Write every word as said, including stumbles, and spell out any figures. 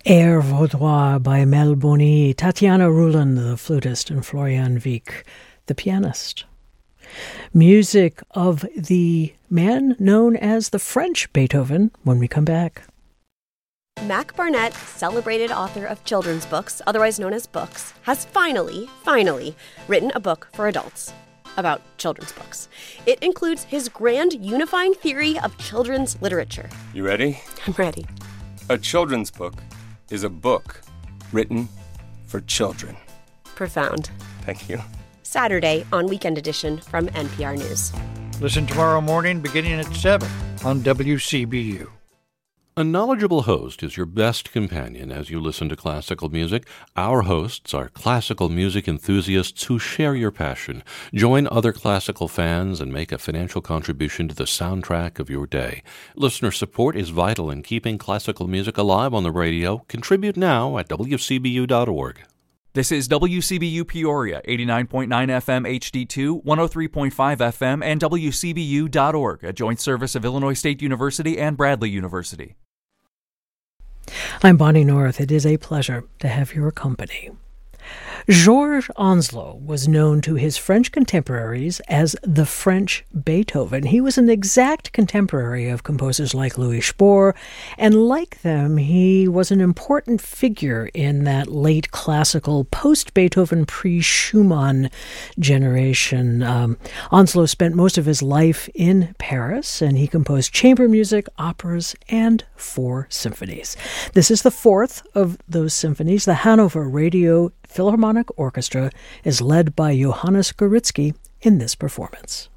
Air Vaudois by Mel Boni, Tatiana Rulin, the flutist, and Florian Wieck, the pianist. Music of the man known as the French Beethoven when we come back. Mac Barnett, celebrated author of children's books, otherwise known as books, has finally, finally written a book for adults about children's books. It includes his grand unifying theory of children's literature. You ready? I'm ready. A children's book is a book written for children. Profound. Thank you. Saturday on Weekend Edition from N P R News. Listen tomorrow morning beginning at seven on W C B U. A knowledgeable host is your best companion as you listen to classical music. Our hosts are classical music enthusiasts who share your passion. Join other classical fans and make a financial contribution to the soundtrack of your day. Listener support is vital in keeping classical music alive on the radio. Contribute now at W C B U dot org. This is W C B U Peoria, eighty-nine point nine F M H D two, one oh three point five F M, and W C B U dot org, a joint service of Illinois State University and Bradley University. I'm Bonnie North. It is a pleasure to have your company. Georges Onslow was known to his French contemporaries as the French Beethoven. He was an exact contemporary of composers like Louis Spohr, and like them, he was an important figure in that late classical, post-Beethoven, pre-Schumann generation. Um, Onslow spent most of his life in Paris, and he composed chamber music, operas, and four symphonies. This is the fourth of those symphonies. The Hanover Radio Philharmonic Orchestra is led by Johannes Goritzky in this performance.